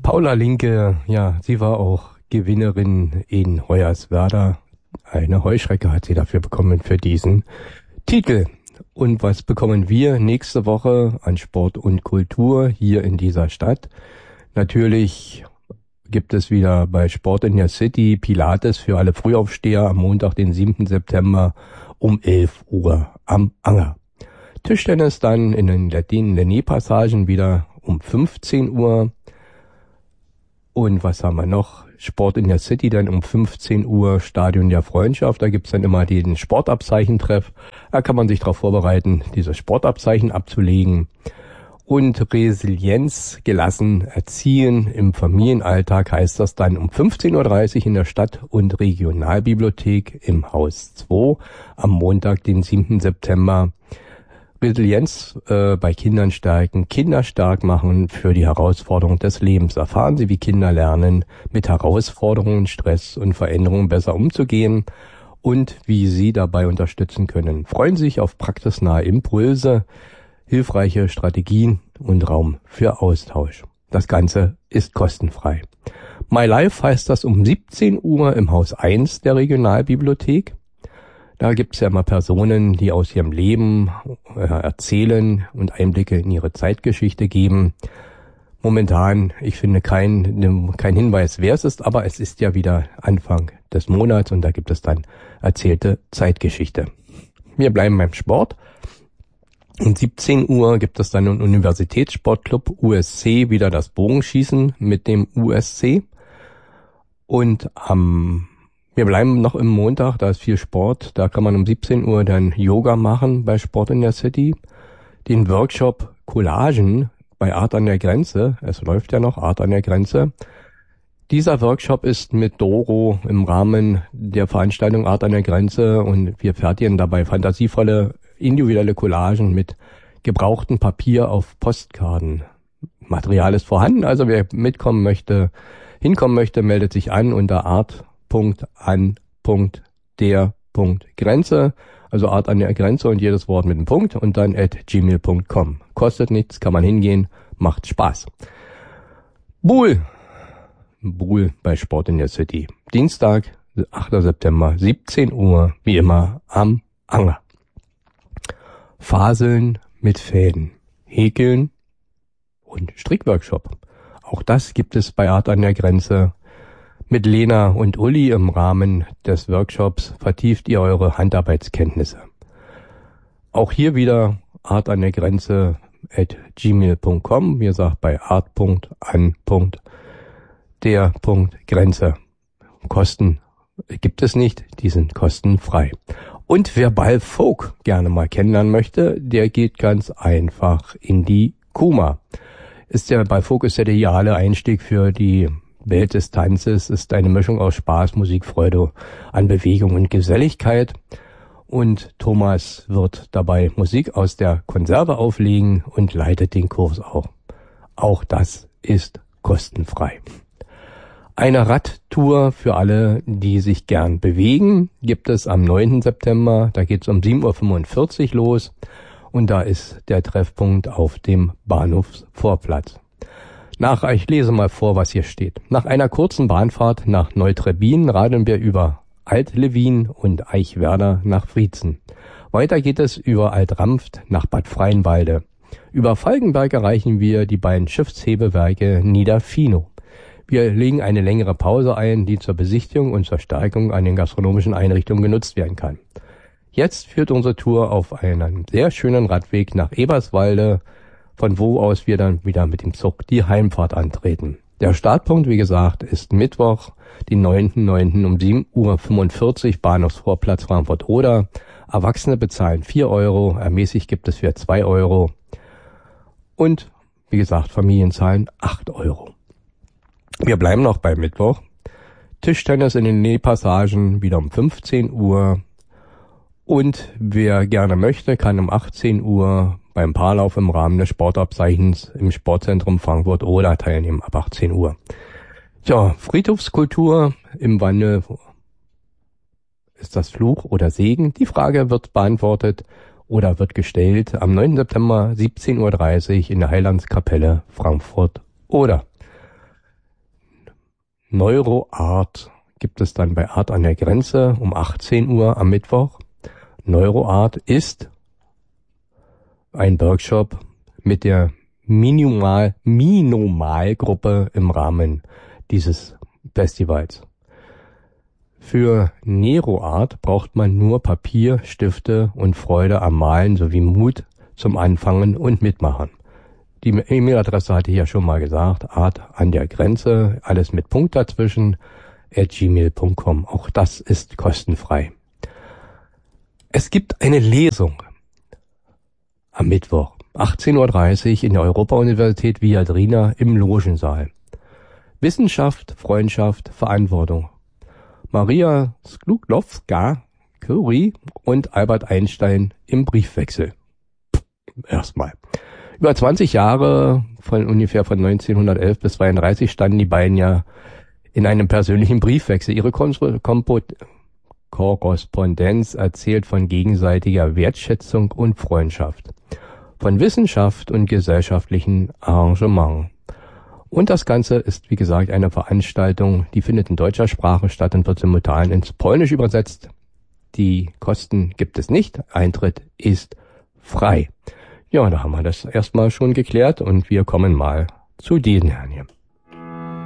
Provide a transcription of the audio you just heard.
Paula Linke, ja, sie war auch Gewinnerin in Hoyerswerda. Eine Heuschrecke hat sie dafür bekommen für diesen Titel. Und was bekommen wir nächste Woche an Sport und Kultur hier in dieser Stadt? Natürlich gibt es wieder bei Sport in der City Pilates für alle Frühaufsteher am Montag, den 7. September um 11 Uhr am Anger. Tischtennis dann in den Lené-Passagen wieder um 15 Uhr. Und was haben wir noch? Sport in der City dann um 15 Uhr, Stadion der Freundschaft. Da gibt's dann immer den Sportabzeichentreff. Da kann man sich darauf vorbereiten, diese Sportabzeichen abzulegen. Und Resilienz gelassen erziehen im Familienalltag heißt das dann um 15.30 Uhr in der Stadt- und Regionalbibliothek im Haus 2 am Montag, den 7. September. Resilienz bei Kindern stärken, Kinder stark machen für die Herausforderung des Lebens. Erfahren Sie, wie Kinder lernen, mit Herausforderungen, Stress und Veränderungen besser umzugehen und wie Sie dabei unterstützen können. Freuen Sie sich auf praxisnahe Impulse, hilfreiche Strategien und Raum für Austausch. Das Ganze ist kostenfrei. My Life heißt das um 17 Uhr im Haus 1 der Regionalbibliothek. Da gibt es ja immer Personen, die aus ihrem Leben erzählen und Einblicke in ihre Zeitgeschichte geben. Momentan, ich finde kein Hinweis, wer es ist, aber es ist ja wieder Anfang des Monats und da gibt es dann erzählte Zeitgeschichte. Wir bleiben beim Sport. Um 17 Uhr gibt es dann im Universitätssportclub USC wieder das Bogenschießen mit dem USC. Und wir bleiben noch im Montag, da ist viel Sport. Da kann man um 17 Uhr dann Yoga machen bei Sport in der City. Den Workshop Collagen bei Art an der Grenze. Es läuft ja noch Art an der Grenze. Dieser Workshop ist mit Doro im Rahmen der Veranstaltung Art an der Grenze und wir fertigen dabei fantasievolle individuelle Collagen mit gebrauchtem Papier auf Postkarten. Material ist vorhanden, also wer hinkommen möchte, meldet sich an unter art.an.der.grenze, also Art an der Grenze und jedes Wort mit einem Punkt und dann @gmail.com. Kostet nichts, kann man hingehen, macht Spaß. Buhl bei Sport in der City. Dienstag, 8. September, 17 Uhr, wie immer am Anger. Faseln mit Fäden, Häkeln und Strickworkshop. Auch das gibt es bei Art an der Grenze. Mit Lena und Uli im Rahmen des Workshops vertieft ihr eure Handarbeitskenntnisse. Auch hier wieder Art an der Grenze @gmail.com. Wie gesagt, bei art.an.der.grenze. Kosten gibt es nicht, die sind kostenfrei. Und wer Ballfolk gerne mal kennenlernen möchte, der geht ganz einfach in die Kuma. Ballfolk ist der ideale Einstieg für die Welt des Tanzes, ist eine Mischung aus Spaß, Musik, Freude an Bewegung und Geselligkeit. Und Thomas wird dabei Musik aus der Konserve auflegen und leitet den Kurs auch. Auch das ist kostenfrei. Eine Radtour für alle, die sich gern bewegen, gibt es am 9. September. Da geht es um 7.45 Uhr los und da ist der Treffpunkt auf dem Bahnhofsvorplatz. Ich lese mal vor, was hier steht. Nach einer kurzen Bahnfahrt nach Neutrebin radeln wir über Alt-Lewin und Eichwerder nach Friezen. Weiter geht es über Alt-Rampft nach Bad Freienwalde. Über Falkenberg erreichen wir die beiden Schiffshebewerke Niederfino. Wir legen eine längere Pause ein, die zur Besichtigung und zur Stärkung an den gastronomischen Einrichtungen genutzt werden kann. Jetzt führt unsere Tour auf einen sehr schönen Radweg nach Eberswalde, von wo aus wir dann wieder mit dem Zug die Heimfahrt antreten. Der Startpunkt, wie gesagt, ist Mittwoch, den 9.9. um 7.45 Uhr, Bahnhofsvorplatz Frankfurt-Oder. Erwachsene bezahlen 4 Euro, ermäßigt gibt es für 2 Euro. Und, wie gesagt, Familien zahlen 8 Euro. Wir bleiben noch bei Mittwoch. Tischtennis in den Nähpassagen wieder um 15 Uhr. Und wer gerne möchte, kann um 18 Uhr beim Paarlauf im Rahmen des Sportabzeichens im Sportzentrum Frankfurt oder teilnehmen ab 18 Uhr. Ja, Friedhofskultur im Wandel. Ist das Fluch oder Segen? Die Frage wird beantwortet oder wird gestellt am 9. September 17.30 Uhr in der Heilandskapelle Frankfurt oder. NeuroArt gibt es dann bei Art an der Grenze um 18 Uhr am Mittwoch. NeuroArt ist ein Workshop mit der Minimalgruppe im Rahmen dieses Festivals. Für NeuroArt braucht man nur Papier, Stifte und Freude am Malen sowie Mut zum Anfangen und Mitmachen. Die E-Mail-Adresse hatte ich ja schon mal gesagt, Art an der Grenze, alles mit Punkt dazwischen, @gmail.com. Auch das ist kostenfrei. Es gibt eine Lesung am Mittwoch, 18:30 Uhr in der Europa-Universität Viadrina im Logensaal. Wissenschaft, Freundschaft, Verantwortung. Maria Sklodowska-Curie und Albert Einstein im Briefwechsel. Erstmal. Über 20 Jahre, von 1911 bis 1932, standen die beiden ja in einem persönlichen Briefwechsel. Ihre Korrespondenz erzählt von gegenseitiger Wertschätzung und Freundschaft, von Wissenschaft und gesellschaftlichen Arrangement. Und das Ganze ist, wie gesagt, eine Veranstaltung, die findet in deutscher Sprache statt und wird simultan ins Polnische übersetzt. Die Kosten gibt es nicht, Eintritt ist frei. Ja, da haben wir das erstmal schon geklärt und wir kommen mal zu den Herren hier.